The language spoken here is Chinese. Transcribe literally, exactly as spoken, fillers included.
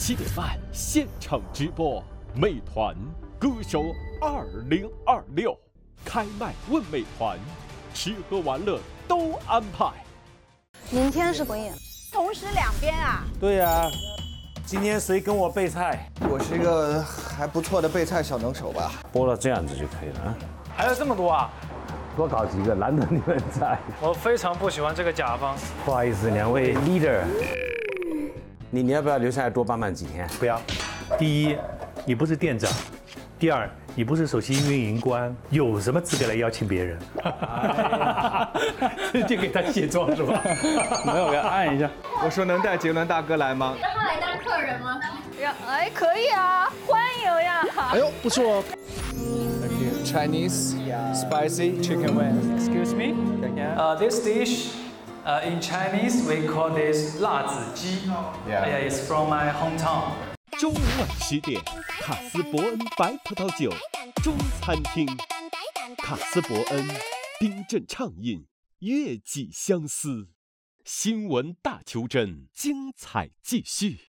七点半现场直播，美团歌手二零二六开麦问美团，吃喝玩乐都安排。 明天是婚宴， 同时两边啊？ 对呀、啊，今天谁跟我备菜？ 我是一个还不错的备菜小能手吧。 剥了这样子就可以了啊。 还有这么多啊？ 多搞几个，难得你们在。 我非常不喜欢这个甲方。 不好意思，两位 leader， 你你要不要留下来多帮忙几天？ 不要。第一，你不是店长；第二，你不是首席运营官，有什么资格来邀请别人？直接给他卸妆是吧？ 没有，给他按一下。 我说能带杰伦大哥来吗？ 让他来当客人吗？ 让哎，可以啊，欢迎呀！ 哎呦，不错哦。Chinese spicy chicken wings. Excuse me. Uh, this dish, uh, in Chinese we call this 辣子鸡. Yeah. Yeah, it's from my hometown. 周五晚十点，卡斯伯恩白葡萄酒中餐厅，卡斯伯恩冰镇畅饮，悦己相思。新闻大求真，精彩继续。